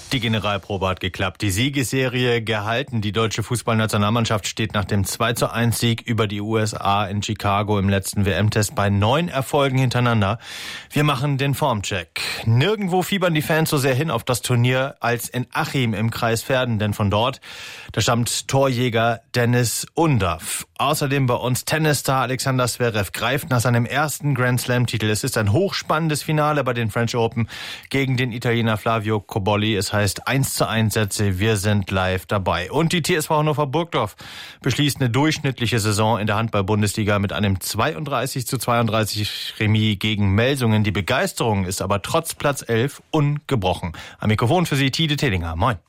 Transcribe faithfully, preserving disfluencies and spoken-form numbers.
Die Generalprobe hat geklappt. Die Siegesserie gehalten. Die deutsche Fußballnationalmannschaft steht nach dem zwei zu eins Sieg über die U S A in Chicago im letzten W M-Test bei neun Erfolgen hintereinander. Wir machen den Formcheck. Nirgendwo fiebern die Fans so sehr hin auf das Turnier als in Achim im Kreis Verden, denn von dort, da stammt Torjäger Denis Undav. Außerdem bei uns Tennisstar Alexander Zverev greift nach seinem ersten Grand Slam-Titel. Es ist ein hochspannendes Finale bei den French Open gegen den Italiener Flavio Cobolli. Es heißt eins zu eins Sätze, wir sind live dabei. Und die T S V Hannover Burgdorf beschließt eine durchschnittliche Saison in der Handball-Bundesliga mit einem zweiunddreißig zu zweiunddreißig Remis gegen Melsungen. Die Begeisterung ist aber trotz Platz elf ungebrochen. Am Mikrofon für Sie Tide Telinger. Moin.